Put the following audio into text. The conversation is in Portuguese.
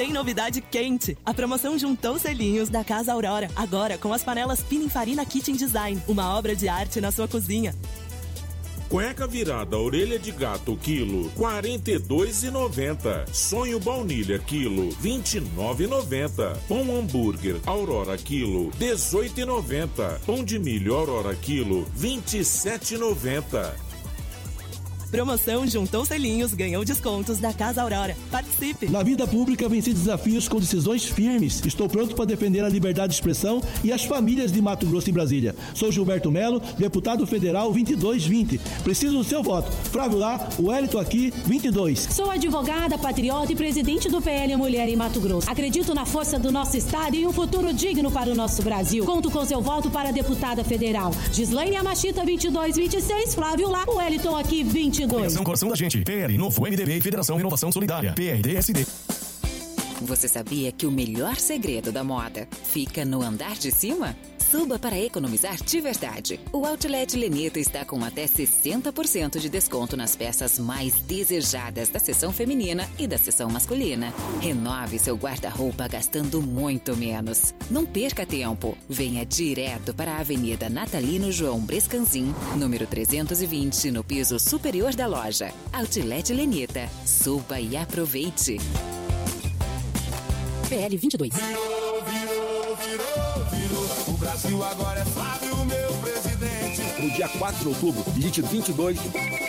Tem novidade quente! A promoção juntou selinhos da Casa Aurora. Agora com as panelas Pininfarina Kitchen Design. Uma obra de arte na sua cozinha. Cueca virada orelha de gato quilo, R$ 42,90. Sonho baunilha quilo, R$ 29,90. Pão hambúrguer Aurora quilo, R$ 18,90. Pão de milho Aurora quilo, R$ 27,90. Promoção Juntou Selinhos, ganhou descontos da Casa Aurora. Participe! Na vida pública, venci desafios com decisões firmes. Estou pronto para defender a liberdade de expressão e as famílias de Mato Grosso e Brasília. Sou Gilberto Melo, deputado federal 2220. Preciso do seu voto. Flávio lá, Wellington aqui, 22. Sou advogada, patriota e presidente do PL Mulher em Mato Grosso. Acredito na força do nosso estado e um futuro digno para o nosso Brasil. Conto com seu voto para deputada federal. Gislaine Amachita, 2226. Flávio lá, Wellington aqui, 22. Coração da gente. PL, Novo MDB e Federação Inovação Solidária. PRDSD. Você sabia que o melhor segredo da moda fica no andar de cima? Suba para economizar de verdade. O Outlet Lenita está com até 60% de desconto nas peças mais desejadas da seção feminina e da seção masculina. Renove seu guarda-roupa gastando muito menos. Não perca tempo. Venha direto para a Avenida Natalino João Brescanzin, número 320, no piso superior da loja. Outlet Lenita. Suba e aproveite. PL 22. O Brasil agora é Flávio, meu presidente. No dia 4 de outubro, digite 22.